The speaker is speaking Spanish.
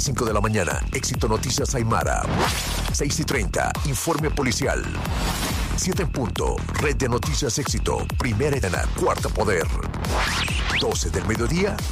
5 de la mañana, Éxito Noticias Aymara. 6:30, Informe Policial. 7 en punto, Red de Noticias Éxito, Primera Edad, Cuarto Poder. 12 del mediodía,